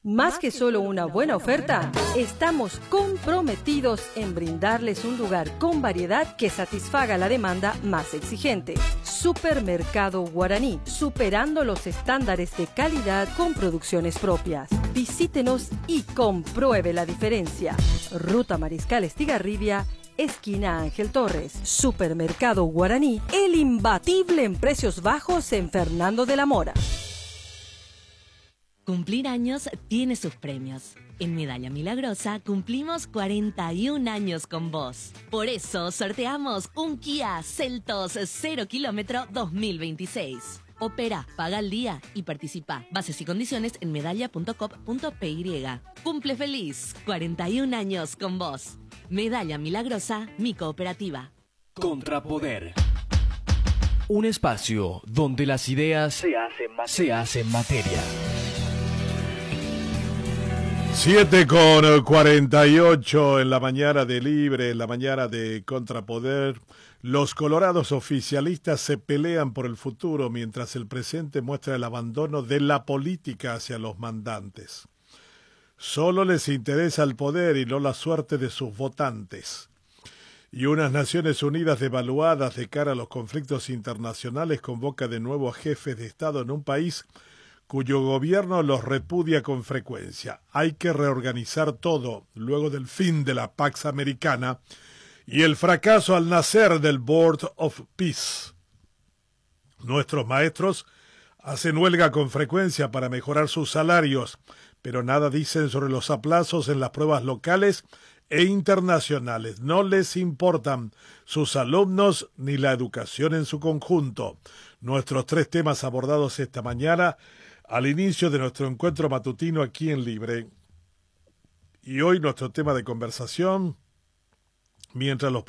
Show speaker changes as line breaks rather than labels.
Más que solo una buena oferta, estamos comprometidos en brindarles un lugar con variedad que satisfaga la demanda más exigente. Supermercado Guaraní, superando los estándares de calidad con producciones propias. Visítenos y compruebe la diferencia. Ruta Mariscal Estigarribia, esquina Ángel Torres. Supermercado Guaraní, el imbatible en precios bajos en Fernando de la Mora.
Cumplir años tiene sus premios. En Medalla Milagrosa cumplimos 41 años con vos. Por eso sorteamos un Kia Seltos 0 kilómetro 2026. Opera, paga al día y participa. Bases y condiciones en medalla.com.py. Cumple feliz, 41 años con vos. Medalla Milagrosa, mi cooperativa.
Contrapoder. Un espacio donde las ideas se hacen materia.
7:48 en la mañana de Libre, en la mañana de Contrapoder. Los colorados oficialistas se pelean por el futuro mientras el presente muestra el abandono de la política hacia los mandantes. Solo les interesa el poder y no la suerte de sus votantes. Y unas Naciones Unidas devaluadas de cara a los conflictos internacionales convoca de nuevo a jefes de Estado en un país cuyo gobierno los repudia con frecuencia. Hay que reorganizar todo luego del fin de la Pax Americana y el fracaso al nacer del Board of Peace. Nuestros maestros hacen huelga con frecuencia para mejorar sus salarios, pero nada dicen sobre los aplazos en las pruebas locales e internacionales. No les importan sus alumnos ni la educación en su conjunto. Nuestros 3 temas abordados esta mañana al inicio de nuestro encuentro matutino aquí en Libre. Y hoy nuestro tema de conversación, mientras los